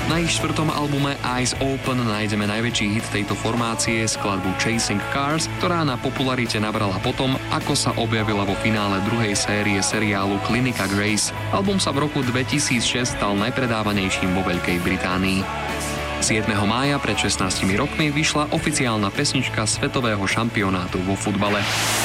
Na ich štvrtom albume Eyes Open nájdeme najväčší hit tejto formácie, skladbu Chasing Cars, ktorá na popularite nabrala potom, ako sa objavila vo finále druhej série seriálu Klinika Grace. Album sa v roku 2006 stal najpredávanejším vo Veľkej Británii. 7. mája pred 16 rokmi vyšla oficiálna pesnička svetového šampionátu vo futbale.